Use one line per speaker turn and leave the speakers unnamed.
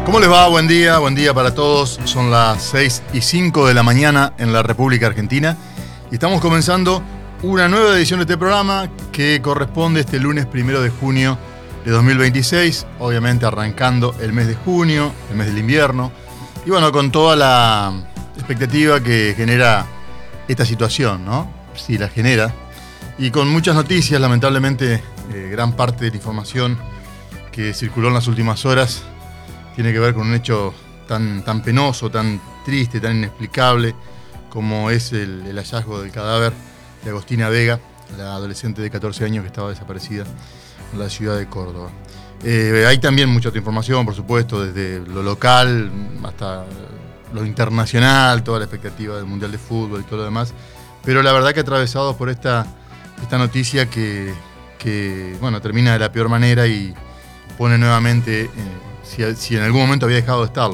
¿Cómo les va? Buen día para todos. Son las 6:05 de la mañana en la República Argentina y estamos comenzando una nueva edición de este programa que corresponde este lunes 1 de junio de 2026, obviamente arrancando el mes de junio, el mes del invierno, y bueno, con toda la expectativa que genera esta situación, ¿no? Sí, la genera, y con muchas noticias, lamentablemente, gran parte de la información que circuló en las últimas horas tiene que ver con un hecho tan penoso, tan triste, tan inexplicable como es el hallazgo del cadáver de Agostina Vega, la adolescente de 14 años que estaba desaparecida en la ciudad de Córdoba. Hay también mucha otra información, por supuesto, desde lo local hasta lo internacional, toda la expectativa del Mundial de Fútbol y todo lo demás, pero la verdad que atravesados por esta noticia que bueno, termina de la peor manera y pone nuevamente... Si en algún momento había dejado de estarlo,